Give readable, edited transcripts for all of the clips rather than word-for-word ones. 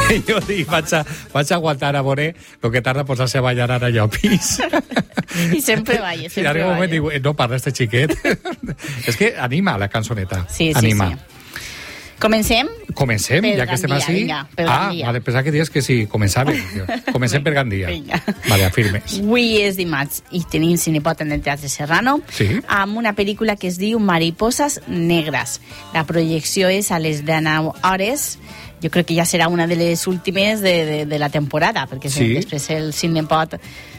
Jo dic, vaig aguantar a veure el que tarda a posar-se a ballar ara allò al pis. I sempre balla, sempre balla. I arriba un moment dic, no parla este xiquet. És que anima la cançoneta. Sí, anima. sí. Comencem? Comencem, ja que estem així. Vinga, per Gandia. Vale, pensava que dius que sí, començàvem. Comencem per Gandia. Vinga. Vale, afirmes. Avui és dimarts i tenim Cinepot en el Teatre Serrano amb una pel·lícula que es diu Mariposas Negras. La projecció és a les 19 hores. Jo crec que ja serà una de les últimes de la temporada, perquè després el Cinepot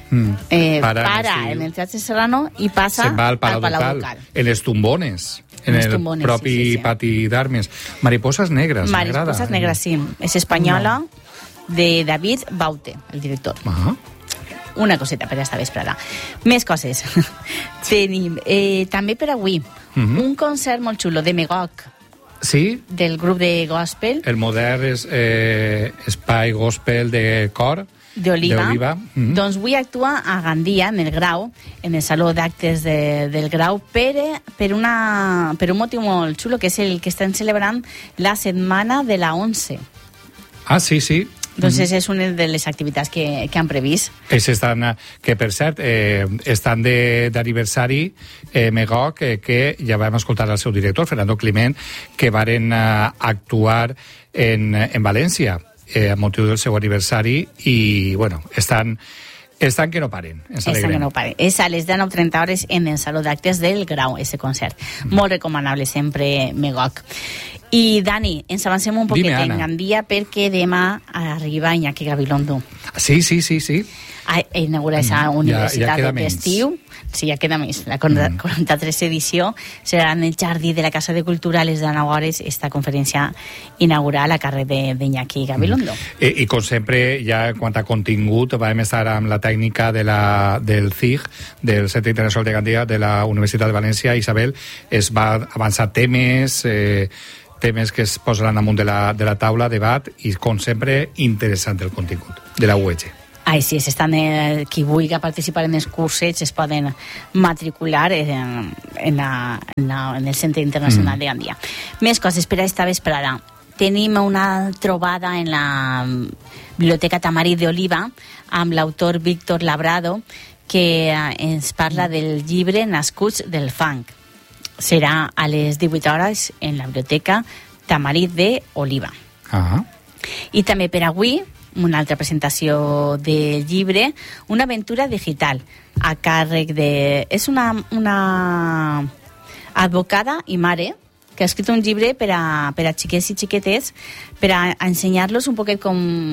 para en el Teatre Serrano i passa se'n va al Palau Ducal. En les Tombones. En el propi pati d'Armes. Mariposas Negras, m'agrada. Mariposas Negras, sí. És espanyola, de David Baute, el director. Una coseta per esta vesprada. Més coses. Tenim també per avui un concert molt xulo de Megog. Sí? Del grup de gospel. El modern espai gospel de cor. d'Oliva. Doncs avui actua a Gandia, en el Grau, en el Saló d'Actes del Grau, per un motiu molt xulo, que és el que estan celebrant la setmana de la 11. Ah, sí, sí. Doncs és una de les activitats que han previst. Que, per cert, estan d'aniversari Megog, que ja vam escoltar al seu director, Fernando Climent, que varen actuar en València a motiu del seu aniversari i, bueno, estan que no paren. Estan que no paren. És a les 19:30 hores en el Saló d'Actes del Grau, ese concert. Molt recomanable sempre, Megog. I, Dani, ens avancem un poquet en Gandia perquè demà arriba Iñaki Gabilondo. Sí. A inaugurar aquesta universitat d'estiu. Sí, ja queda més. La 43 edició serà en el jardí de la Casa de Cultura a les 19 hores esta conferència inaugural a càrrec d'Iñaki Gabilondo. I com sempre, ja en quant a contingut, vam estar amb la tècnica del CIG, del Centre Internacional de Gandia, de la Universitat de València. Isabel es va avançar temes que es posaran damunt de la taula, debat, i com sempre, interessant el contingut de la UEG. Ai, sí, qui vulgui participar en els cursets es poden matricular en el Centre Internacional de Gandia. Més coses per a esta vesprada. Tenim una trobada en la Biblioteca Tamarit d'Oliva amb l'autor Víctor Labrado, que ens parla del llibre Nascuts del Fang. Serà a les 18 hores en la Biblioteca Tamarit d'Oliva. I també per avui, una altra presentació del llibre, Una aventura digital, a càrrec de... És una advocada i mare que ha escrit un llibre per a xiquets i xiquetes per a ensenyar-los un poquet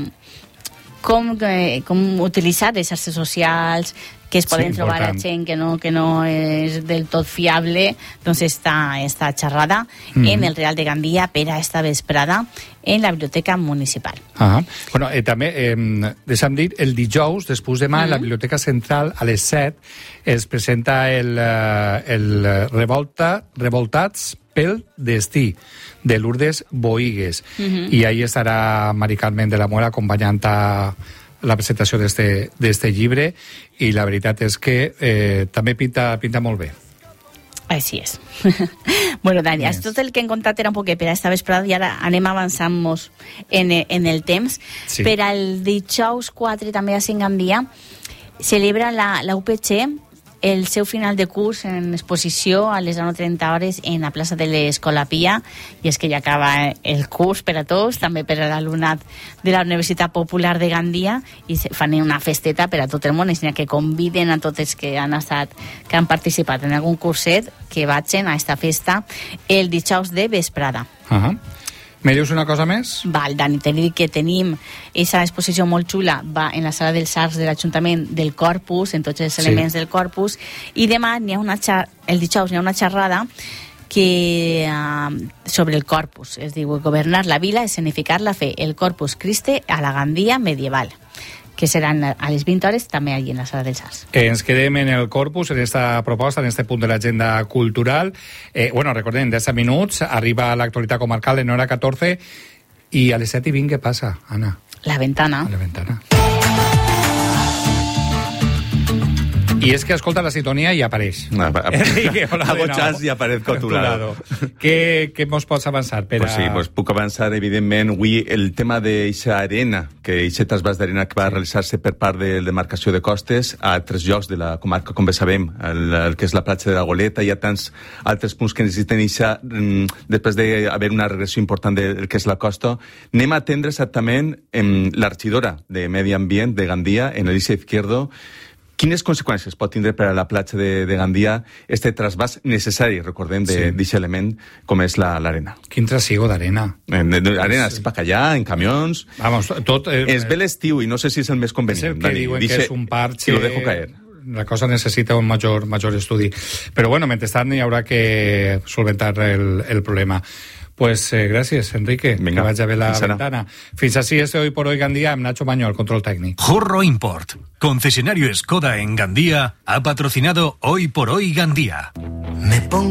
com utilitzar les xarxes socials, que es poden trobar a gent que no és del tot fiable. Doncs està xerrada en el Real de Gandia per a esta vesprada en la Biblioteca Municipal. Bueno, també, deixa'm dir, el dijous, després demà, en la Biblioteca Central, a les 7, es presenta el Revoltats pel Destí, de Lourdes Boigues. I ahí estarà Mari Carmen de la Mora acompanyant a la presentació d'este llibre, i la veritat és que també pinta molt bé. Així és. Bueno, Dani, tot el que hem contat era un poquet per a esta vesprada i ara anem avançant-nos en el temps. Sí. Per al dijous 4, també a Gandia, celebra la UPC el seu final de curs en exposició a les 9:30 hores en la plaça de l'Escola Pia, i és que ja acaba el curs per a tots, també per a l'alumnat de la Universitat Popular de Gandia, i fan una festeta per a tot el món, és que conviden a tots els que han participat en algun curset que vagin a esta festa el dijous de vesprada. Me dius una cosa més? Val, Dani, t'he dit que tenim aquesta exposició molt xula, va en la sala dels arts de l'Ajuntament del Corpus, en tots els elements del Corpus, i demà el dijous hi ha una xerrada sobre el Corpus, es diu Governar la vila, escenificar la fe, el Corpus Christi a la Gandia medieval, que seran a les 20 hores també allí en la sala dels arts. Ens quedem en el Corpus, en esta proposta, en este punt de l'agenda cultural. Bueno, recordem, 10 minuts, arriba l'actualitat comarcal en hora 14, i a les 7:20 què passa, Anna? La ventana. A la ventana. I és que escolta la sintonia i apareix. Hago chas i aparezco a tu lado. Què mos pots avançar? Pues sí, pues puc avançar, evidentment, avui el tema d'eixa arena, que eixe trasbàs d'arena que va realitzar-se per part de demarcació de costes a 3 llocs de la comarca, com bé sabem, el que és la platja de la Goleta, hi ha tants altres punts que necessiten eixa, després d'haver una regressió important del que és la costa. Anem a atendre exactament la regidora de Medi Ambient de Gandia, en Alicia Izquierdo. Quines conseqüències pot tindre per a la platja de Gandia este trasbàs necessari, recordem, d'aquest element com és l'arena? Quin trasiego d'arena. Arena es bacallà, en camions... Vamos, tot... Es ve l'estiu i no sé si és el més convenient. És el que diuen que és un parche... I lo dejo caer. La cosa necessita un major estudi. Però bueno, mentrestant hi haurà que solventar el problema. Pues gracias, Enrique. Venga, que vaya a ver la Sara. ventana. Fins así este Hoy por Hoy Gandía, amb Nacho Maño, al control técnico. Jurro Import, concesionario Skoda en Gandía, ha patrocinado Hoy por Hoy Gandía. Me pongo